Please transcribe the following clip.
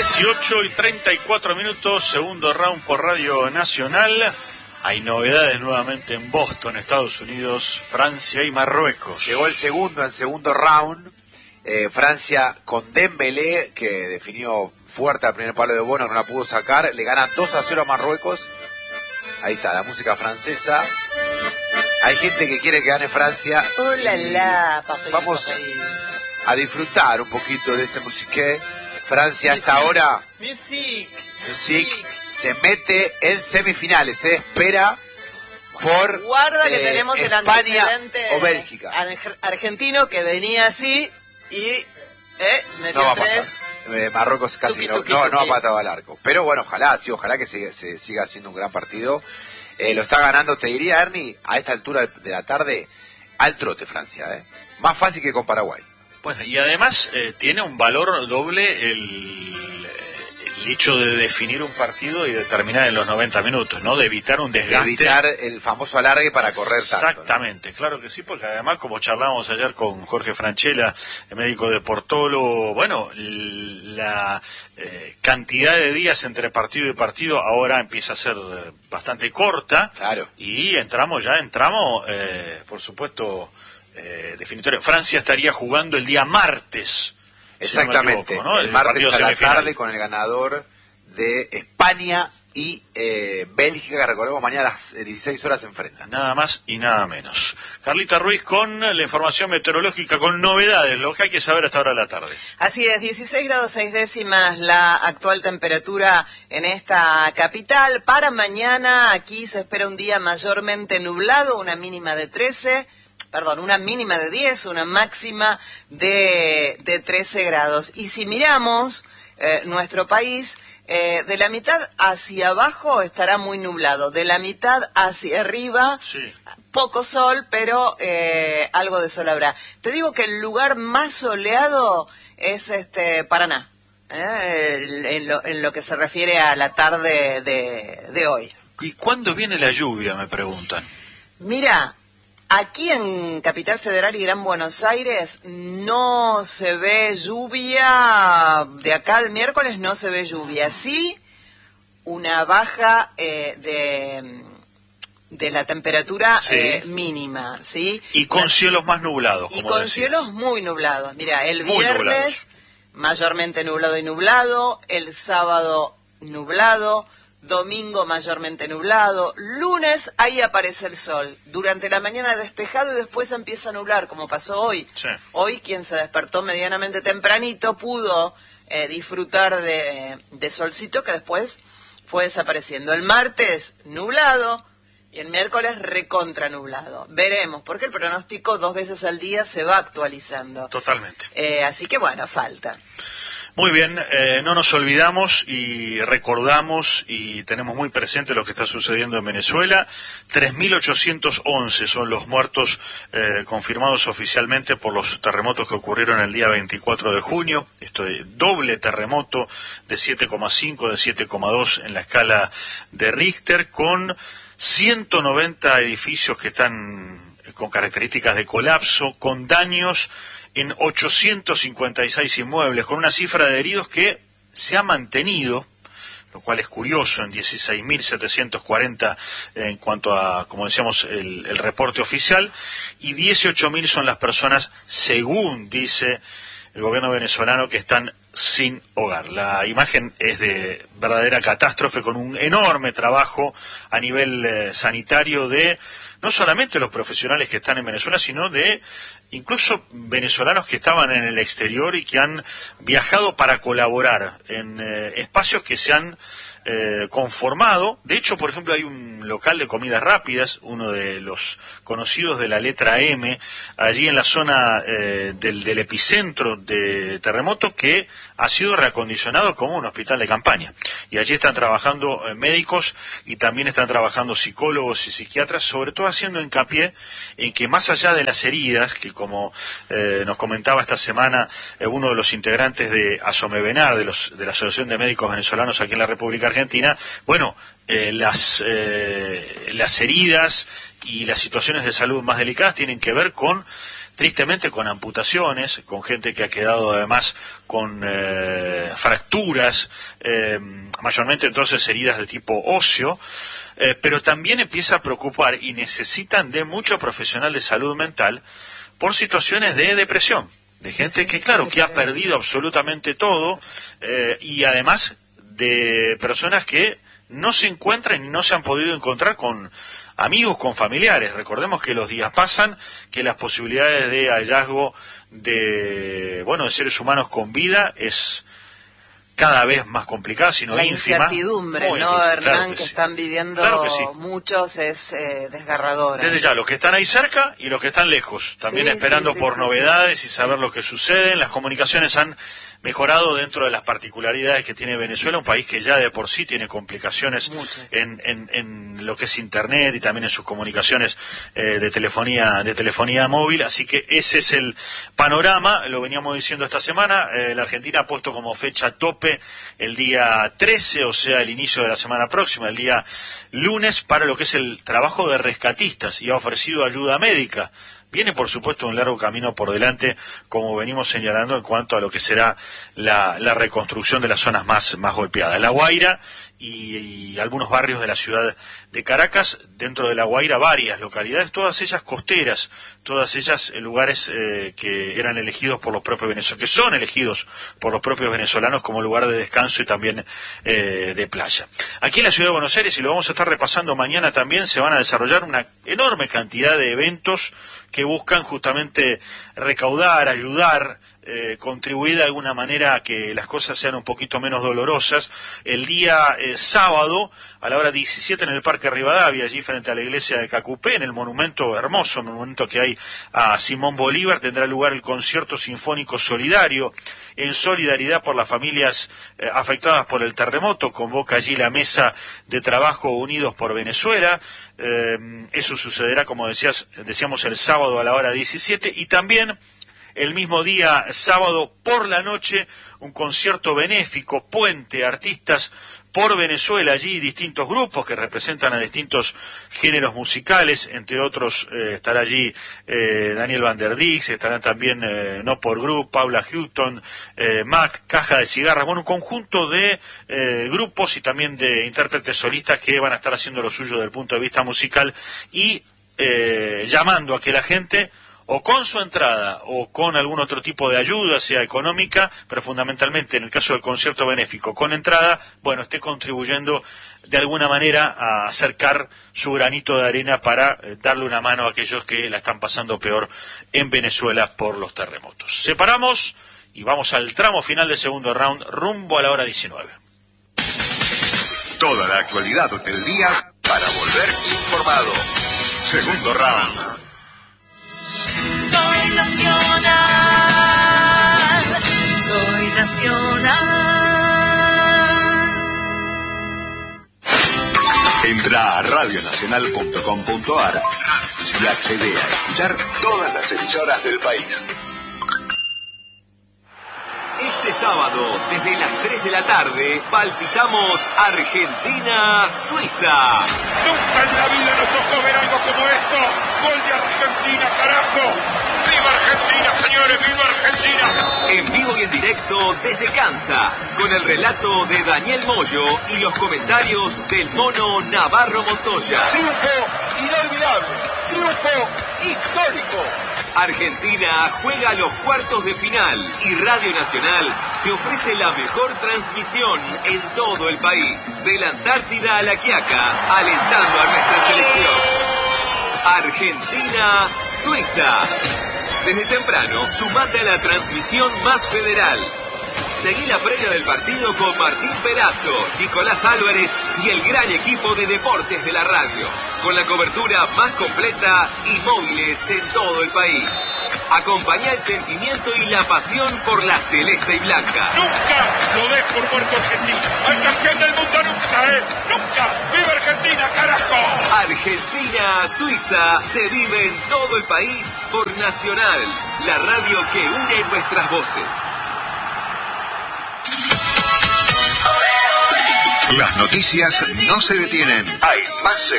18:34, segundo round por Radio Nacional. Hay novedades nuevamente en Boston, Estados Unidos, Francia y Marruecos. Llegó el segundo round. Francia con Dembélé, que definió fuerte al primer palo de Bono, no la pudo sacar. Le ganan 2-0 a Marruecos. Ahí está, la música francesa. Hay gente que quiere que gane Francia. Vamos a disfrutar un poquito de este musiqué. Francia hasta ahora Music se mete en semifinales, espera por guarda que tenemos el España antecedente o Bélgica. Argentino que venía así y metió no va a tres. pasar. Marruecos casi no ha patado al arco, pero bueno, ojalá que se siga haciendo un gran partido. Lo está ganando, te diría, Ernie, a esta altura de la tarde, al trote Francia, más fácil que con Paraguay. Bueno, y además tiene un valor doble el hecho de definir un partido y determinar en los 90 minutos, ¿no? De evitar un desgaste. De evitar el famoso alargue para correr tanto. Exactamente, ¿no? Claro que sí, porque además, como charlábamos ayer con Jorge Franchella, el médico de Portolo, bueno, la cantidad de días entre partido y partido ahora empieza a ser bastante corta. Claro. Y entramos, por supuesto, definitorio. Francia estaría jugando el día martes. Exactamente, Si no me equivoco, ¿no? el martes a la semifinal. tarde con el ganador de España y Bélgica, que recordemos mañana a las 16 horas se enfrentan. Nada más y nada menos. Carlita Ruiz con la información meteorológica, con novedades, lo que hay que saber hasta ahora de la tarde. Así es, 16 grados 6 décimas la actual temperatura en esta capital. Para mañana aquí se espera un día mayormente nublado, una mínima de 10, una máxima de 13 grados. Y si miramos nuestro país, de la mitad hacia abajo estará muy nublado, de la mitad hacia arriba, sí, poco sol, pero algo de sol habrá. Te digo que el lugar más soleado es Paraná, en lo que se refiere a la tarde de hoy. ¿Y cuándo viene la lluvia, me preguntan? Mira, aquí en Capital Federal y Gran Buenos Aires no se ve lluvia, de acá al miércoles no se ve lluvia. Sí, una baja de la temperatura mínima, ¿sí? Y con cielos más nublados, como Y con decías. cielos muy nublados. Mira, el Muy viernes nublados. mayormente nublado y nublado, el sábado nublado, domingo mayormente nublado, lunes ahí aparece el sol, durante la mañana despejado y después empieza a nublar, como pasó hoy. Sí. Hoy quien se despertó medianamente tempranito pudo disfrutar de solcito que después fue desapareciendo. El martes nublado y el miércoles recontra nublado. Veremos, porque el pronóstico 2 veces al día se va actualizando. Totalmente. Así que bueno, falta. Muy bien, no nos olvidamos y recordamos y tenemos muy presente lo que está sucediendo en Venezuela. 3.811 son los muertos confirmados oficialmente por los terremotos que ocurrieron el día 24 de junio. Esto es doble terremoto de 7,5, de 7,2 en la escala de Richter, con 190 edificios que están con características de colapso, con daños en 856 inmuebles, con una cifra de heridos que se ha mantenido, lo cual es curioso, en 16.740 en cuanto a, como decíamos, el reporte oficial, y 18.000 son las personas, según dice el gobierno venezolano, que están sin hogar. La imagen es de verdadera catástrofe, con un enorme trabajo a nivel sanitario de no solamente los profesionales que están en Venezuela, sino de incluso venezolanos que estaban en el exterior y que han viajado para colaborar en espacios que se han conformado. De hecho, por ejemplo, hay un local de comidas rápidas, uno de los conocidos de la letra M, allí en la zona del epicentro de terremoto, que ha sido reacondicionado como un hospital de campaña. Y allí están trabajando médicos y también están trabajando psicólogos y psiquiatras, sobre todo haciendo hincapié en que más allá de las heridas, que como nos comentaba esta semana uno de los integrantes de ASOMEVENAR, de la Asociación de Médicos Venezolanos aquí en la República Argentina, bueno, las heridas y las situaciones de salud más delicadas tienen que ver con tristemente con amputaciones, con gente que ha quedado además con fracturas, mayormente entonces heridas de tipo óseo, pero también empieza a preocupar y necesitan de mucho profesional de salud mental por situaciones de depresión, de gente que claro, que ha perdido absolutamente todo, y además de personas que no se encuentran y no se han podido encontrar con amigos, con familiares. Recordemos que los días pasan, que las posibilidades de hallazgo de seres humanos con vida es cada vez más complicada, sino la ínfima. La incertidumbre, ¿no, difícil, Hernán, claro que sí. están viviendo claro sí. muchos es desgarradora. Desde ya, los que están ahí cerca y los que están lejos, también esperando por novedades y saber lo que sucede. Las comunicaciones han mejorado dentro de las particularidades que tiene Venezuela, un país que ya de por sí tiene complicaciones en lo que es internet y también en sus comunicaciones de telefonía móvil, así que ese es el panorama. Lo veníamos diciendo esta semana. La Argentina ha puesto como fecha tope el día 13, o sea el inicio de la semana próxima, el día lunes, para lo que es el trabajo de rescatistas, y ha ofrecido ayuda médica. Viene, por supuesto, un largo camino por delante, como venimos señalando, en cuanto a lo que será la reconstrucción de las zonas más golpeadas. La Guaira y algunos barrios de la ciudad de Caracas. Dentro de La Guaira, varias localidades, todas ellas costeras, todas ellas lugares que eran elegidos por los propios venezolanos, que son elegidos por los propios venezolanos como lugar de descanso y también de playa. Aquí en la ciudad de Buenos Aires, y lo vamos a estar repasando mañana también, se van a desarrollar una enorme cantidad de eventos que buscan justamente recaudar, ayudar, contribuir de alguna manera a que las cosas sean un poquito menos dolorosas. El día sábado, a la hora 17, en el Parque Rivadavia, allí frente a la iglesia de Cacupé, en el monumento hermoso, monumento que hay a Simón Bolívar, tendrá lugar el concierto sinfónico solidario, en solidaridad por las familias afectadas por el terremoto. Convoca allí la mesa de trabajo Unidos por Venezuela. Eso sucederá, como decíamos, el sábado a la hora 17, y también el mismo día, sábado por la noche, un concierto benéfico, Puente, Artistas por Venezuela. Allí distintos grupos que representan a distintos géneros musicales, entre otros estará allí Daniel Van der Dix, estarán también No Por Group, Paula Houghton, Mac, Caja de Cigarras, un conjunto de grupos y también de intérpretes solistas que van a estar haciendo lo suyo desde el punto de vista musical, y llamando a que la gente, o con su entrada o con algún otro tipo de ayuda, sea económica, pero fundamentalmente en el caso del concierto benéfico con entrada, esté contribuyendo de alguna manera a acercar su granito de arena para darle una mano a aquellos que la están pasando peor en Venezuela por los terremotos. Separamos y vamos al tramo final del segundo round, rumbo a la hora 19. Toda la actualidad del día para volver informado. Segundo round. Soy nacional, soy nacional. Entra a radionacional.com.ar y accede a escuchar todas las emisoras del país. Este sábado, desde las 3 de la tarde, palpitamos Argentina-Suiza. Nunca en la vida nos tocó ver algo como esto. Gol de Argentina, carajo. ¡Viva Argentina, señores! ¡Viva Argentina! En vivo y en directo desde Kansas, con el relato de Daniel Moyo y los comentarios del mono Navarro Montoya. Triunfo inolvidable, triunfo histórico. Argentina juega los cuartos de final y Radio Nacional te ofrece la mejor transmisión en todo el país. De la Antártida a La Quiaca, alentando a nuestra selección. Argentina-Suiza. Desde temprano, sumate a la transmisión más federal. Seguí la previa del partido con Martín Perazo, Nicolás Álvarez y el gran equipo de deportes de la radio, con la cobertura más completa y móviles en todo el país. Acompañá el sentimiento y la pasión por la celeste y blanca. Nunca lo des por muerto Argentina. Al campeón del mundo nunca, nunca. ¡Viva Argentina, carajo! Argentina-Suiza se vive en todo el país por Nacional, la radio que une nuestras voces. Las noticias no se detienen. Hay más